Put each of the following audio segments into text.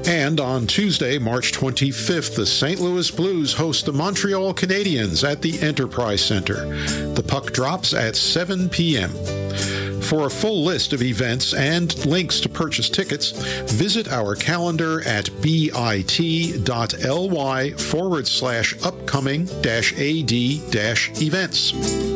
And on Tuesday, March 25th, the St. Louis Blues host the Montreal Canadiens at the Enterprise Center. The puck drops at 7 p.m. For a full list of events and links to purchase tickets, visit our calendar at bit.ly/upcoming-ad-events.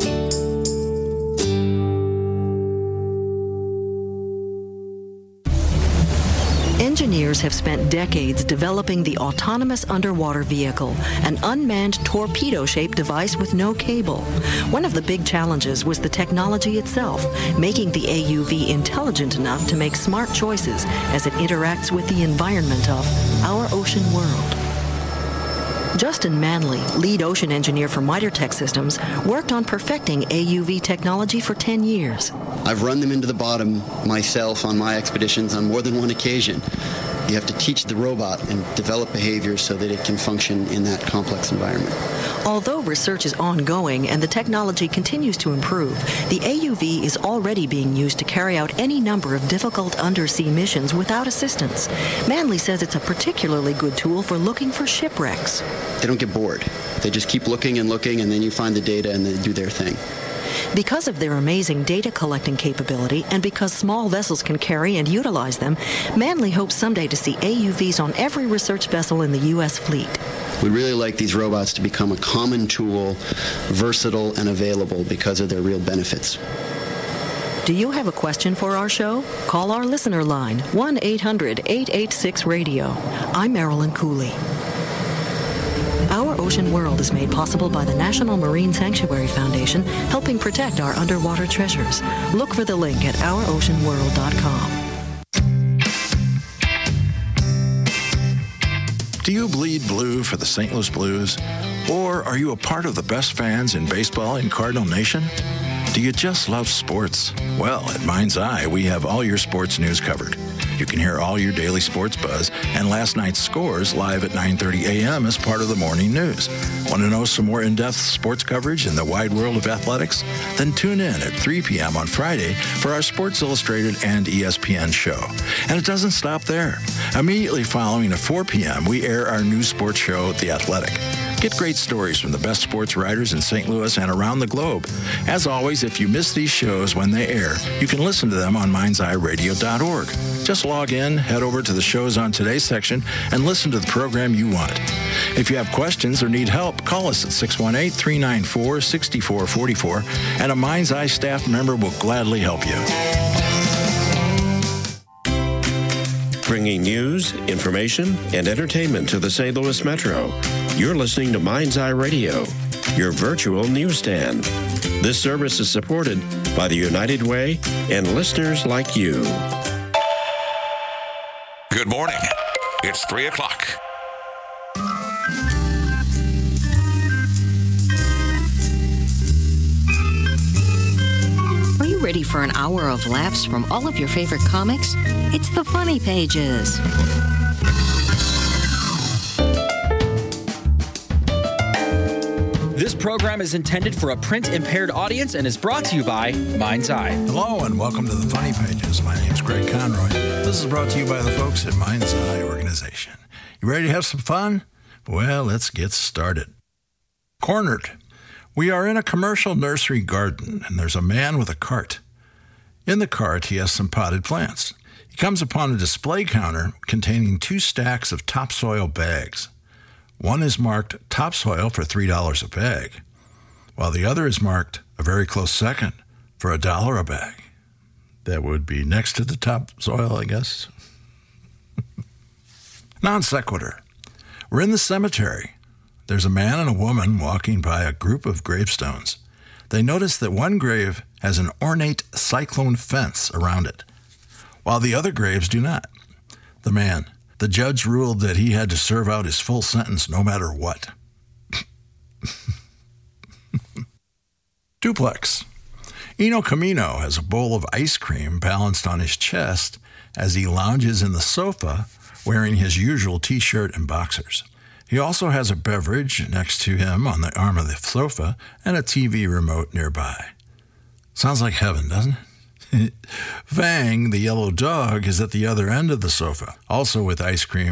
Engineers have spent decades developing the autonomous underwater vehicle, an unmanned torpedo-shaped device with no cable. One of the big challenges was the technology itself, making the AUV intelligent enough to make smart choices as it interacts with the environment of our ocean world. Justin Manley, lead ocean engineer for MITRE Systems, worked on perfecting AUV technology for 10 years. I've run them into the bottom myself on my expeditions on more than one occasion. You have to teach the robot and develop behavior so that it can function in that complex environment. Although research is ongoing and the technology continues to improve, the AUV is already being used to carry out any number of difficult undersea missions without assistance. Manley says it's a particularly good tool for looking for shipwrecks. They don't get bored. They just keep looking, and then you find the data and they do their thing. Because of their amazing data collecting capability and because small vessels can carry and utilize them, Manley hopes someday to see AUVs on every research vessel in the U.S. fleet. We really like these robots to become a common tool, versatile and available because of their real benefits. Do you have a question for our show? Call our listener line, 1-800-886-RADIO. I'm Marilyn Cooley. Our Ocean World is made possible by the National Marine Sanctuary Foundation, helping protect our underwater treasures. Look for the link at ouroceanworld.com. Do you bleed blue for the St. Louis Blues? Or are you a part of the best fans in baseball in Cardinal Nation? Do you just love sports? Well, at Mind's Eye, we have all your sports news covered. You can hear all your daily sports buzz and last night's scores live at 9:30 a.m. as part of the morning news. Want to know some more in-depth sports coverage in the wide world of athletics? Then tune in at 3 p.m. on Friday for our Sports Illustrated and ESPN show. And it doesn't stop there. Immediately following at 4 p.m., we air our new sports show, The Athletic. Get great stories from the best sports writers in St. Louis and around the globe. As always, if you miss these shows when they air, you can listen to them on mindseyeradio.org. Just log in, head over to the shows on today's section, and listen to the program you want. If you have questions or need help, call us at 618-394-6444, and a Mind's Eye staff member will gladly help you. Bringing news, information, and entertainment to the St. Louis Metro. You're listening to Mind's Eye Radio, your virtual newsstand. This service is supported by the United Way and listeners like you. Good morning. It's 3 o'clock. Are you ready for an hour of laughs from all of your favorite comics? It's the Funny Pages. This program is intended for a print-impaired audience and is brought to you by Mind's Eye. Hello and welcome to the Funny Pages. My name's Greg Conroy. This is brought to you by the folks at Mind's Eye Organization. You ready to have some fun? Well, let's get started. Cornered. We are in a commercial nursery garden, and there's a man with a cart. In the cart, he has some potted plants. He comes upon a display counter containing 2 stacks of topsoil bags. One is marked topsoil for $3 a bag, while the other is marked a very close second for $1 a bag. That would be next to the topsoil, I guess. Non sequitur. We're in the cemetery. There's a man and a woman walking by a group of gravestones. They notice that one grave has an ornate cyclone fence around it, while the other graves do not. The man: the judge ruled that he had to serve out his full sentence no matter what. Duplex. Eno Camino has a bowl of ice cream balanced on his chest as he lounges in the sofa wearing his usual t-shirt and boxers. He also has a beverage next to him on the arm of the sofa and a TV remote nearby. Sounds like heaven, doesn't it? Fang, the yellow dog, is at the other end of the sofa, also with ice cream